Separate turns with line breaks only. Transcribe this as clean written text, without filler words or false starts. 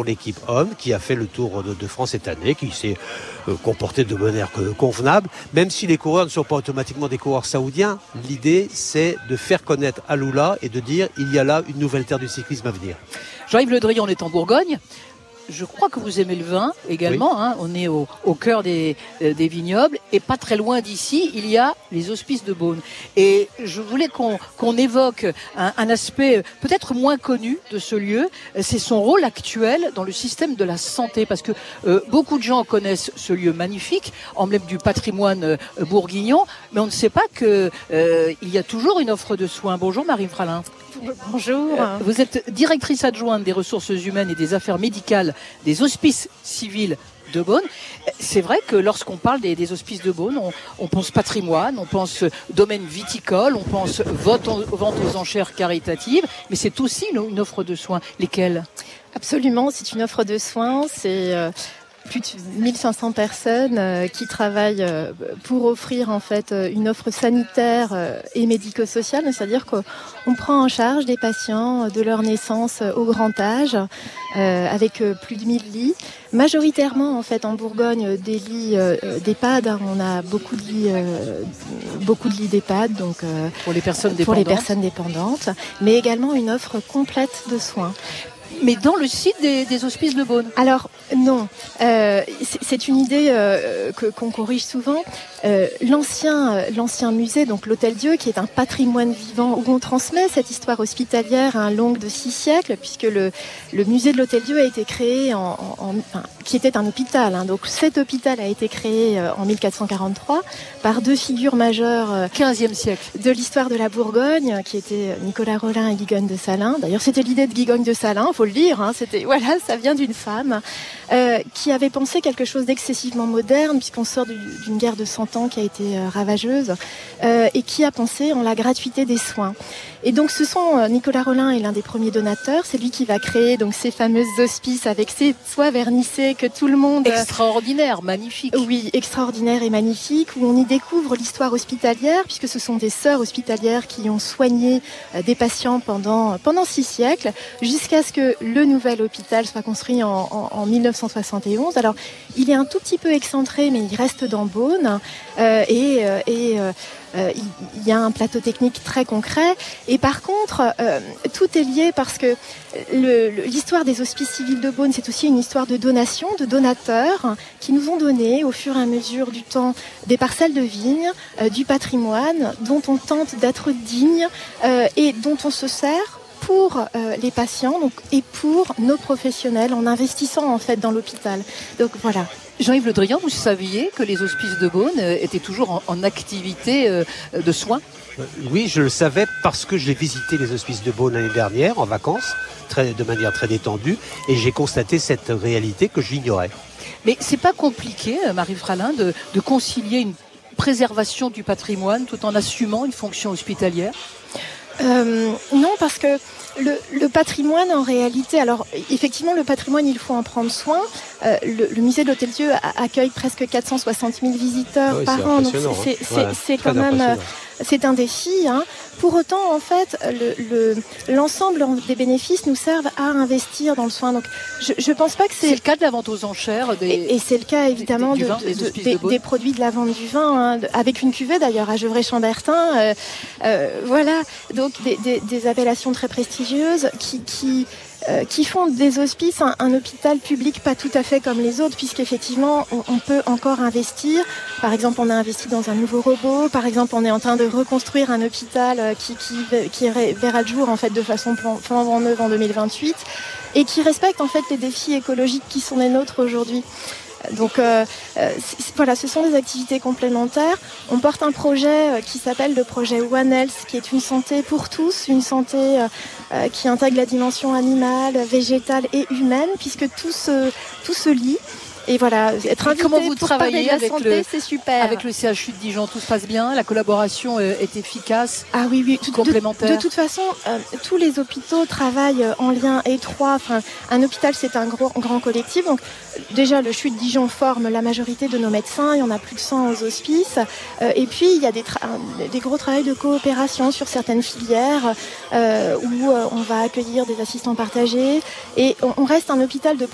l'équipe homme qui a fait le Tour de France cette année, qui s'est comporté de manière convenable. Même si les coureurs ne sont pas automatiquement des coureurs saoudiens, l'idée c'est de faire connaître Alula et de dire il y a là une nouvelle terre du cyclisme à venir.
Jean-Yves Le Drian, on est en Bourgogne. Je crois que vous aimez le vin également. Oui. On est au cœur des vignobles et pas très loin d'ici, il y a les Hospices de Beaune. Et je voulais qu'on évoque un aspect peut-être moins connu de ce lieu. C'est son rôle actuel dans le système de la santé, parce que beaucoup de gens connaissent ce lieu magnifique, emblème du patrimoine bourguignon, mais on ne sait pas que il y a toujours une offre de soins. Bonjour Marie Fralin.
Bonjour.
Vous êtes directrice adjointe des ressources humaines et des affaires médicales des Hospices civils de Beaune. C'est vrai que lorsqu'on parle des Hospices de Beaune, on pense patrimoine, on pense domaine viticole, on pense vente aux enchères caritatives, mais c'est aussi une offre de soins. Lesquelles ?
Absolument, c'est une offre de soins, c'est plus de 1500 personnes qui travaillent pour offrir en fait une offre sanitaire et médico-sociale, c'est-à-dire qu'on prend en charge des patients de leur naissance au grand âge avec plus de 1000 lits, majoritairement en fait en Bourgogne des lits d'EHPAD. On a beaucoup de lits d'EHPAD, donc
pour les personnes
dépendantes, mais également une offre complète de soins.
Mais dans le site des Hospices de Beaune ?
Alors non, c'est une idée qu'on corrige souvent. L'ancien musée, donc l'Hôtel-Dieu, qui est un patrimoine vivant où on transmet cette histoire hospitalière longue de 6 siècles, puisque le musée de l'Hôtel-Dieu a été créé qui était un hôpital. Donc cet hôpital a été créé en 1443 par 2 figures majeures
15e siècle
de l'histoire de la Bourgogne, qui étaient Nicolas Rolin et Guigogne de Salins. D'ailleurs, c'était l'idée de Guigogne de Salins, faut le dire. Ça vient d'une femme qui avait pensé quelque chose d'excessivement moderne, puisqu'on sort d'une guerre de 100 ans qui a été ravageuse, et qui a pensé en la gratuité des soins. Et donc Nicolas Rolin est l'un des premiers donateurs, c'est lui qui va créer donc ces fameuses hospices avec ces toits vernissés que tout le monde...
Extraordinaire, magnifique.
Oui, extraordinaire et magnifique, où on y découvre l'histoire hospitalière, puisque ce sont des sœurs hospitalières qui ont soigné des patients pendant 6 siècles, jusqu'à ce que le nouvel hôpital soit construit en 1971. Alors, il est un tout petit peu excentré, mais il reste dans Beaune, il y a un plateau technique très concret. Et par contre, tout est lié parce que l'histoire des Hospices civils de Beaune, c'est aussi une histoire de donation, de donateurs qui nous ont donné au fur et à mesure du temps des parcelles de vignes, du patrimoine dont on tente d'être digne et dont on se sert pour les patients et pour nos professionnels en investissant en fait dans l'hôpital. Donc voilà.
Jean-Yves Le Drian, vous saviez que les Hospices de Beaune étaient toujours en activité de soins ?
Oui, je le savais parce que j'ai visité les Hospices de Beaune l'année dernière en vacances, de manière très détendue, et j'ai constaté cette réalité que j'ignorais.
Mais c'est pas compliqué, Marie Fralin, de concilier une préservation du patrimoine tout en assumant une fonction hospitalière ?
Non, parce que le patrimoine, en réalité, alors effectivement, le patrimoine, il faut en prendre soin. Le musée de l'Hôtel-Dieu accueille presque 460 000 visiteurs par an, donc c'est quand même... C'est un défi. Pour autant, en fait, l'ensemble des bénéfices nous servent à investir dans le soin. Donc, je pense pas que c'est...
C'est le cas de la vente aux enchères.
Et c'est le cas, évidemment, des produits de la vente du vin, avec une cuvée, d'ailleurs, à Gevrey-Chambertin. Voilà. Donc, des appellations très prestigieuses qui font des hospices un hôpital public pas tout à fait comme les autres, puisqu'effectivement on peut encore investir. Par exemple, on a investi dans un nouveau robot. Par exemple, on est en train de reconstruire un hôpital qui verra le jour en fait de façon flambant neuve en 2028 et qui respecte en fait les défis écologiques qui sont les nôtres aujourd'hui. Donc voilà, ce sont des activités complémentaires. On porte un projet qui s'appelle le projet One Health, qui est une santé pour tous, une santé qui intègre la dimension animale, végétale et humaine, puisque tout se lie. Et voilà, être invité
comment vous
pour parler de la santé, c'est super.
Avec le CHU de Dijon, tout se passe bien? La collaboration est efficace?
Ah oui,
complémentaire.
De toute façon, tous les hôpitaux travaillent en lien étroit. Enfin, un hôpital, c'est un grand collectif. Donc, déjà, le CHU de Dijon forme la majorité de nos médecins. Il y en a plus de 100 aux hospices. Et puis, il y a des gros travails de coopération sur certaines filières où on va accueillir des assistants partagés. Et on reste un hôpital de